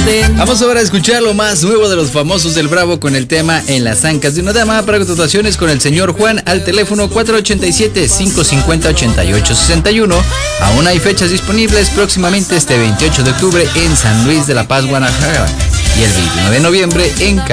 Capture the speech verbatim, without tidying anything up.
tarde. Vamos ahora a escuchar lo más nuevo de los famosos del Bravo con el tema En las ancas de una dama. Para contrataciones con el señor Juan al teléfono cuatro ocho siete, cinco cinco cero, ocho ocho seis uno. Aún hay fechas disponibles próximamente este veintiocho de octubre en San Luis de la Paz, Guanajuato, y el veintinueve de noviembre en Cali.